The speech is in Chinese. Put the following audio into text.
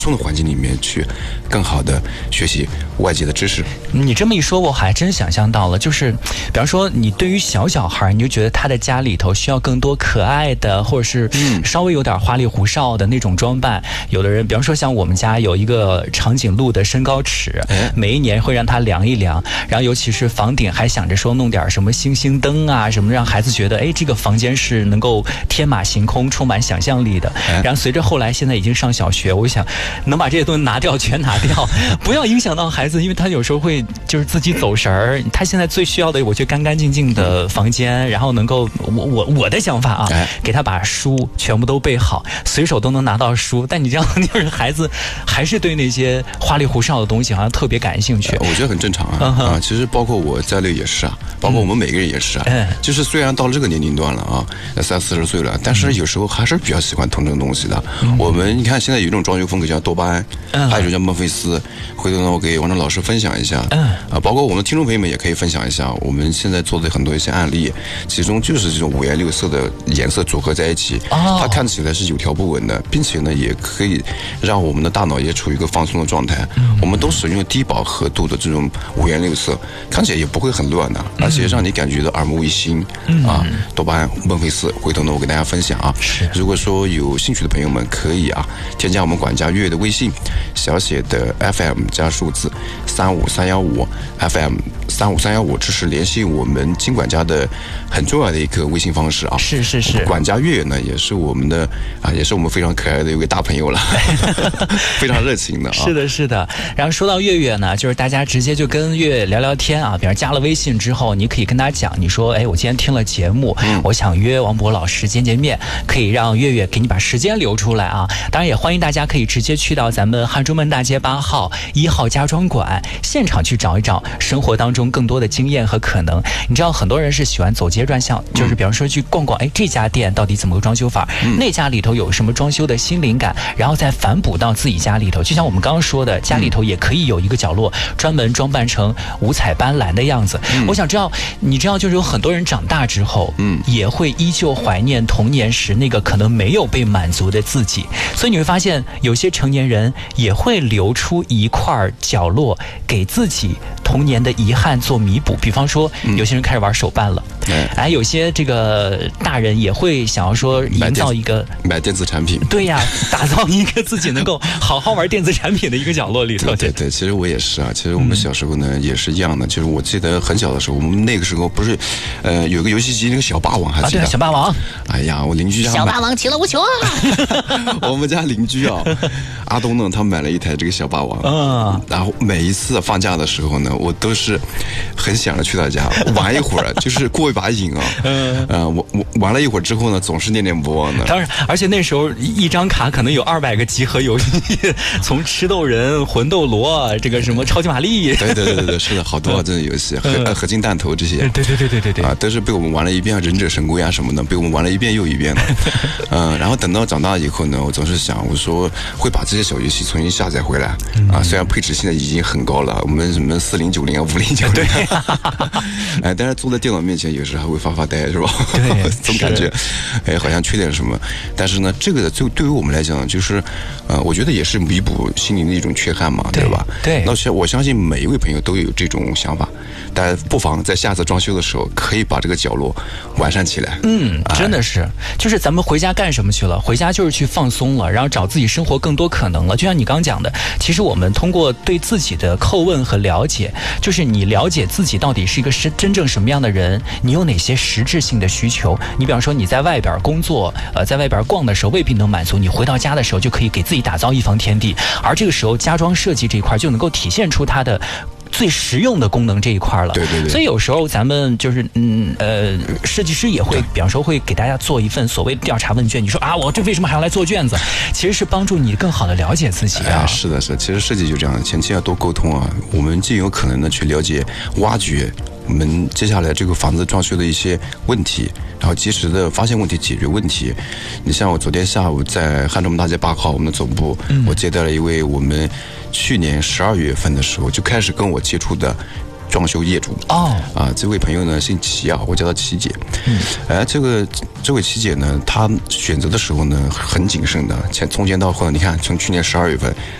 松的环境里面去更好的学习外界的知识。 你这么一说，我还真想象到了，就是比方说你对于小孩，你就觉得他的家里头需要更多可爱的，或者是稍微有点花里胡哨的那种装扮。有的人比方说像我们家有一个长颈鹿的身高尺，每一年会让它量一量，然后尤其是房顶还想着说弄点什么星星灯啊什么，让孩子觉得这个房间是能够天马行空充满想象力的。然后随着后来现在已经上小学，我想能把这些东西拿掉全拿掉，不要影响到孩子，因为他有时候会就是自己走神儿。他现在最需要的我觉得干干净净的房间，然后能够我的想法啊，给他把书全部都备好，随手都能拿到书。但你这样就是孩子还是对那些花里胡哨的东西好像特别感兴趣。 我觉得很正常啊。其实包括我在内也是啊，包括我们每个人也是啊。就是虽然到了这个年龄段了啊，30-40岁了，但是有时候还是比较喜欢同这种东西的。我们你看现在有一种装修风格叫多巴胺，还有一种叫孟菲斯。回头呢，我给王正老师分享一下。包括我们的听众朋友们也可以分享一下我们现在做的很多一些案例，其中就是这种五颜六色的颜色组合在一起，它看起来是有条不紊的，并且呢也可以让我们的大脑也处于一个放松的状态。我们都使用低饱和度的这种五颜六色，看起来也不会很乱的，而且让你感觉到耳目一新啊。多巴胺、孟菲斯，回头呢我给大家分享啊。如果说有兴趣的朋友们可以啊添加我们管家月月的微信，小写的 FM 加数字35315 FM 35315，这是联系我们金管家的很重要的一个微信方式啊。 是。 管家月月呢也是我们的也是我们非常可爱的一位大朋友了，非常热情的啊。 是的。然后说到月月呢，就是大家直接就跟月月聊聊天啊，比如加了微信之后，你可以跟他讲，你说我今天听了节目，我想约王博老师见面，可以让月月给你把时间留出来啊。当然也欢迎大家可以直接去到咱们汉中门大街8号1号家装馆现场去找一找生活当中更多的经验和可能。你知道很多人是喜欢走街转巷，就是比方说去逛逛，这家店到底怎么个装修法，那家里头有什么装修的新灵感，然后再反哺到自己家里头。就像我们刚刚说的，家里头也可以有一个角落专门装扮成五彩斑斓的样子。我想知道，你知道就是有很多人长大之后，也会依旧怀念童年时那个可能没有被满足的自己，所以你会发现有些成年人也会留出一块角落给自己童年的遗憾做弥补。比方说有些人开始玩手办了，有些这个大人也会想要说营造一个买电子产品， 对呀，打造一个自己能够好好玩电子产品的一个角落里头。 对，其实我也是啊。其实我们小时候呢也是一样的，就是我记得很小的时候，我们那个时候不是有个游戏机，那个小霸王还记得？ 对，小霸王。 哎呀，我邻居家小霸王其乐无穷啊。 我们家邻居啊，阿东呢，他买了一台这个小霸王，然后每一次放假的时候呢，我都是很想着去他家玩一会儿，就是过一把瘾啊。我玩了一会儿之后呢，总是念念不忘的。 当然，而且那时候一张卡可能有200个集合游戏，从吃豆人、魂斗罗，这个什么超级玛丽， 对，是的，好多啊，这种游戏，合金弹头这些， 对啊，都是被我们玩了一遍，忍者神龟啊什么的，被我们玩了一遍又一遍的。然后等到长大以后呢，我总是想，我说会把这些小游戏重新下载回来啊，虽然配置现在已经很高了，我们什么4090啊、5090，对，但是坐在电脑面前有时还会发呆，是吧？ 对， 总感觉好像缺点什么。但是呢，这个就对于我们来讲，就是我觉得也是弥补心灵的一种缺憾嘛，对吧？ 对。 那我相信每一位朋友都有这种想法，但不妨在下次装修的时候，可以把这个角落完善起来。 真的是，就是咱们回家干什么去了？回家就是去放松了，然后找自己生活更多可能了。就像你刚讲的，其实我们通过对自己的叩问和了解，就是你了解自己到底是一个真正什么样的人，你有哪些实质性的需求。你比方说你在外边工作，在外边逛的时候未必能满足你，回到家的时候就可以给自己打造一方天地，而这个时候家装设计这一块就能够体现出它的最实用的功能这一块了。 对。 所以有时候咱们就是设计师也会，比方说会给大家做一份所谓调查问卷。你说我这为什么还要来做卷子？其实是帮助你更好的了解自己啊。 是的。其实设计就这样，前期要多沟通啊，我们尽有可能的去了解、挖掘我们接下来这个房子装修的一些问题，然后及时的发现问题、解决问题。你像我昨天下午在汉中门大街8号我们的总部，我接待了一位我们去年12月份的时候就开始跟我接触的装修业主这位朋友呢姓齐啊，我叫她齐姐。这位齐姐呢，她选择的时候呢很谨慎的，从前到后，你看从去年12月份